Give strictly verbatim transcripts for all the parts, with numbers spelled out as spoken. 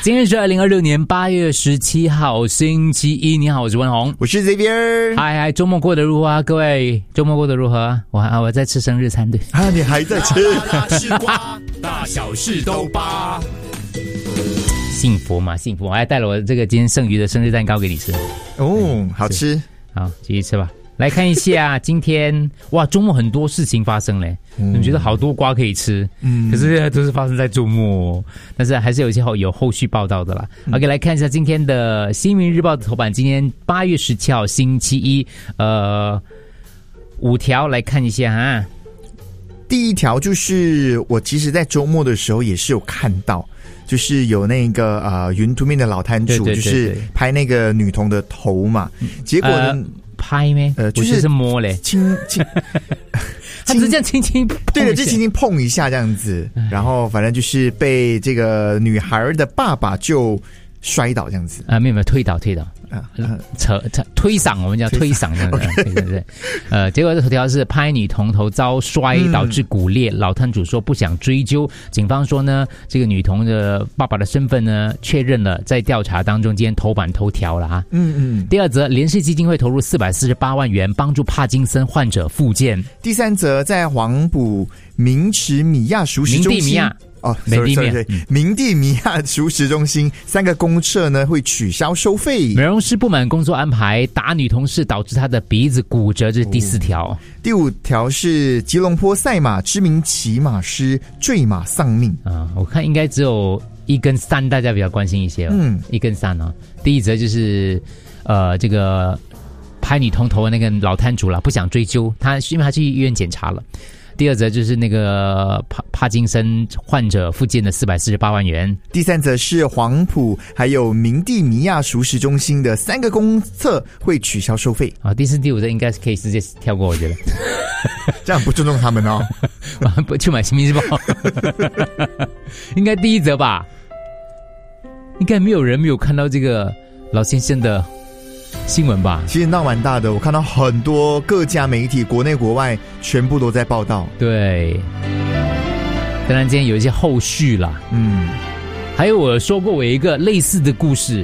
今天是二零二六年八月十七号，星期一。你好，我是文宏， 我是 Xavier。 嗨嗨，周末过得如何啊？各位，周末过得如何？我还我在吃生日餐，对啊，你还在吃？ 大瓜，大小事都扒。 幸福嘛，幸福！我还带了我这个今天剩余的生日蛋糕给你吃。 哦，好吃。 好，继续吃吧。来看一下今天，哇，周末很多事情发生嘞，你们觉得好多瓜可以吃，嗯，可是都是发生在周末，但是还是有一些后有后续报道的啦。嗯、OK， 来看一下今天的《新民日报》的头版，今天八月十七号星期一，呃，五条来看一下哈。 第一条就是我其实在周末的时候也是有看到。就是有那个呃云图面的老摊主，就是拍那个女童的头嘛，结果呢、呃、 拍咩？ 呃，就是是摸嘞， 轻轻， 他只是这样轻轻， 对的，就轻轻碰一下这样子，然后反正就是被这个女孩的爸爸就摔倒这样子啊，没有没有推倒推倒。啊，扯扯推搡，我们叫推搡这样子，对对对。呃，结果这头条是拍女童头遭摔导致骨裂，嗯、老摊主说不想追究。警方说呢，这个女童的爸爸的身份呢确认了，在调查当中，今天头版头条了哈。嗯嗯。第二则，联世基金会投入四百四十八万元帮助帕金森患者复健。 第三则，在黄埔明池米亚熟食中心。 明地米亚。 哦，明地米亚，明地米亚熟食中心三个公厕呢会取消收费。 美容师不满工作安排，打女同事导致她的鼻子骨折，这是第四条。哦、 第五条是吉隆坡赛马知名骑马师坠马丧命啊！我看应该只有一跟三大家比较关心一些哦。嗯，一跟三哦。第一则就是呃这个拍女童头的那个老摊主了，不想追究他，因为他去医院检查了。第二则就是那个帕帕金森患者复健的四百四十八万元。 第三则是黄埔还有明地米亚熟食中心的三个公厕会取消收费。 啊，第四、第五则应该是可以直接跳过，我觉得这样不尊重他们哦。 不去买新民日报，应该第一则吧？应该没有人没有看到这个老先生的新闻吧？ 其实闹蛮大的，我看到很多各家媒体，国内国外全部都在报道。 对，当然今天有一些后续啦。嗯，还有我说过我有一个类似的故事。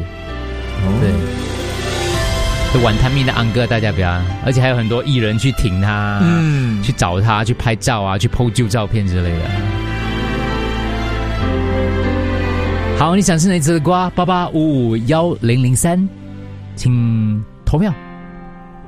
哦、对，晚摊面的安哥，大家不要，而且还有很多艺人去挺他，嗯，去找他，去拍照啊，去 po 旧照片之类的。好，你想吃哪一只的瓜？八八五五幺零零三。请投票。